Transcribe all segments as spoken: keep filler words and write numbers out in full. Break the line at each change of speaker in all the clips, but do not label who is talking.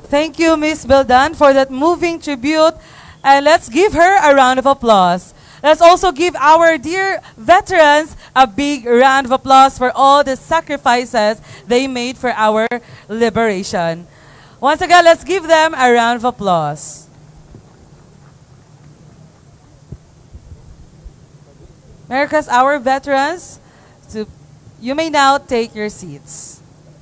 Thank you, Miss Beldan, for that moving tribute. And let's give her a round of applause. Let's also give our dear veterans a big round of applause for all the sacrifices they made for our liberation. Once again, let's give them a round of applause. Merry Christmas, our veterans. So you may now take your seats.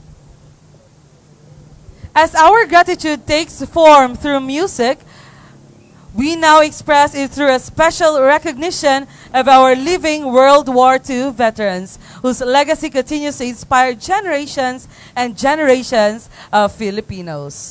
As our gratitude takes form through music, we now express it through a special recognition of our living World War Two veterans, whose legacy continues to inspire generations and generations of Filipinos.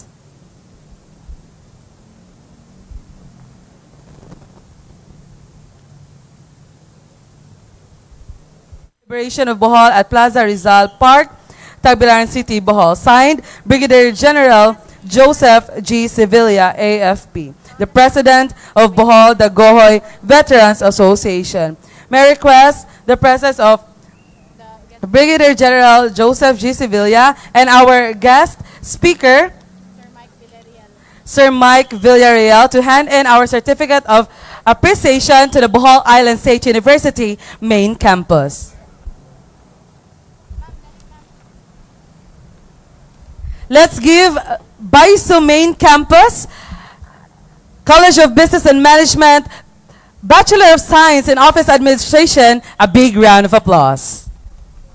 Liberation of Bohol at Plaza Rizal Park, Tagbilaran City, Bohol. Signed, Brigadier General Joseph G. Sevilla, A F P, the President of Bohol Dagohoy Veterans Association. May I request the presence of Brigadier General Joseph G. Sevilla and our guest speaker, Sir Mike Villarreal, to hand in our certificate of appreciation to the Bohol Island State University main campus. Let's give Baiso Main Campus, College of Business and Management, Bachelor of Science in Office Administration, a big round of applause.